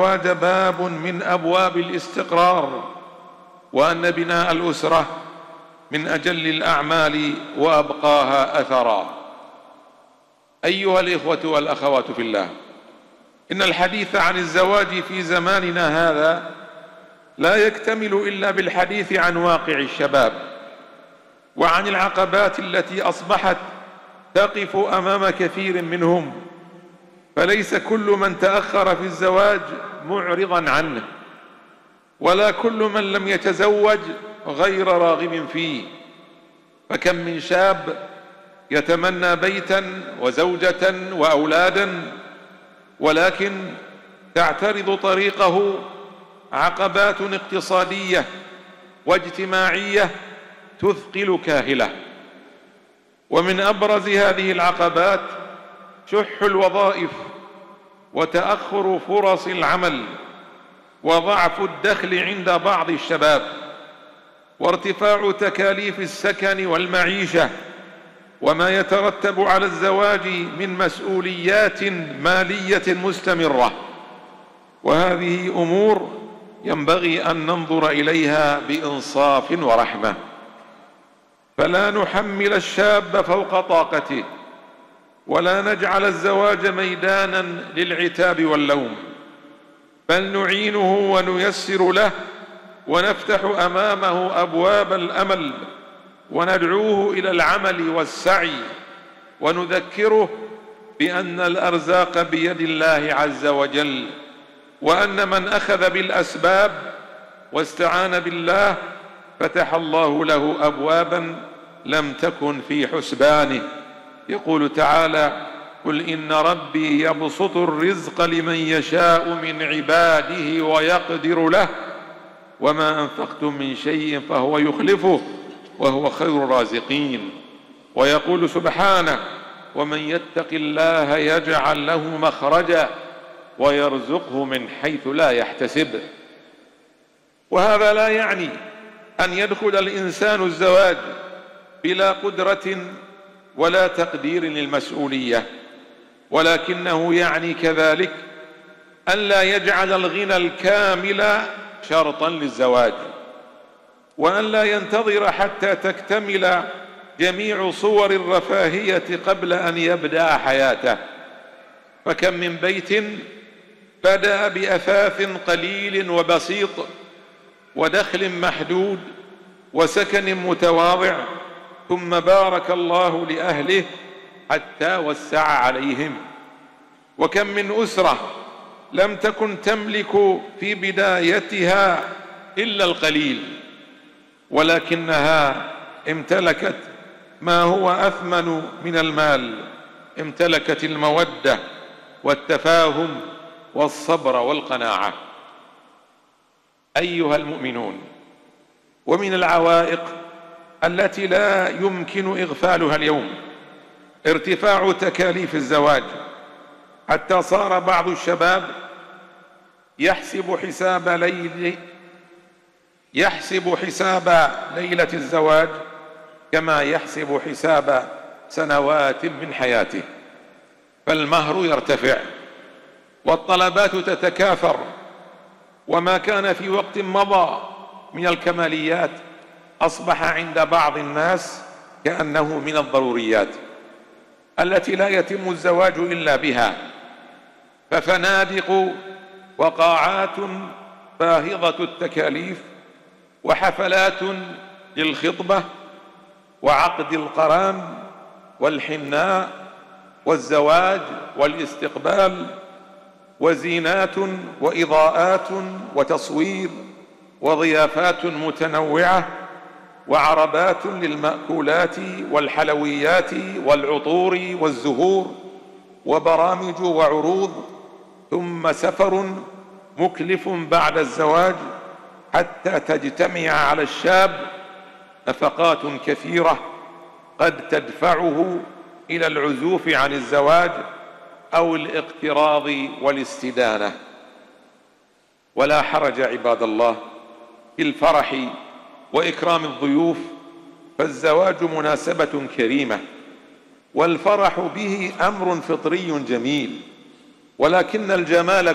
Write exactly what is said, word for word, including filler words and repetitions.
الزواج باب من أبواب الاستقرار، وأن بناء الأسرة من أجل الأعمال وأبقاها أثرا. أيها الإخوة والأخوات في الله، إن الحديث عن الزواج في زماننا هذا لا يكتمل إلا بالحديث عن واقع الشباب وعن العقبات التي أصبحت تقف أمام كثير منهم، فليس كل من تأخر في الزواج معرضا عنه، ولا كل من لم يتزوج غير راغب فيه. فكم من شاب يتمنى بيتا وزوجة وأولادا، ولكن تعترض طريقه عقبات اقتصادية واجتماعية تثقل كاهله. ومن أبرز هذه العقبات شح الوظائف وتأخر فرص العمل وضعف الدخل عند بعض الشباب وارتفاع تكاليف السكن والمعيشة وما يترتب على الزواج من مسؤوليات مالية مستمرة. وهذه أمور ينبغي أن ننظر إليها بإنصاف ورحمة، فلا نحمل الشاب فوق طاقته، ولا نجعل الزواج ميدانا للعتاب واللوم، بل نعينه ونيسر له ونفتح أمامه أبواب الأمل وندعوه إلى العمل والسعي، ونذكره بأن الأرزاق بيد الله عز وجل، وأن من أخذ بالأسباب واستعان بالله فتح الله له أبوابا لم تكن في حسبانه. يقول تعالى: قل إن ربي يبسط الرزق لمن يشاء من عباده ويقدر له وما أنفقتم من شيء فهو يخلفه وهو خير الرازقين. ويقول سبحانه: ومن يتق الله يجعل له مخرجا ويرزقه من حيث لا يحتسب. وهذا لا يعني أن يدخل الإنسان الزواج بلا قدرة ولا تقدير للمسؤولية، ولكنه يعني كذلك أن لا يجعل الغنى الكامل شرطا للزواج، وأن لا ينتظر حتى تكتمل جميع صور الرفاهية قبل أن يبدأ حياته. فكم من بيت بدأ بأثاث قليل وبسيط ودخل محدود وسكن متواضع، ثم بارك الله لأهله حتى وسع عليهم. وكم من أسرة لم تكن تملك في بدايتها إلا القليل، ولكنها امتلكت ما هو أثمن من المال، امتلكت المودة والتفاهم والصبر والقناعة. أيها المؤمنون، ومن العوائق التي لا يمكن إغفالها اليوم ارتفاع تكاليف الزواج، حتى صار بعض الشباب يحسب حساب ليل يحسب حساب ليلة الزواج كما يحسب حساب سنوات من حياته، فالمهر يرتفع والطلبات تتكاثر، وما كان في وقت مضى من الكماليات أصبح عند بعض الناس كأنه من الضروريات التي لا يتم الزواج إلا بها. ففنادق وقاعات باهظة التكاليف وحفلات للخطبة وعقد القران والحناء والزواج والاستقبال وزينات وإضاءات وتصوير وضيافات متنوعة وعربات للمأكولات والحلويات والعطور والزهور وبرامج وعروض، ثم سفر مكلف بعد الزواج حتى تجتمع على الشاب نفقات كثيرة قد تدفعه إلى العزوف عن الزواج أو الاقتراض والاستدانة. ولا حرج عباد الله في الفرح وإكرام الضيوف، فالزواج مناسبة كريمة والفرح به أمر فطري جميل، ولكن الجمال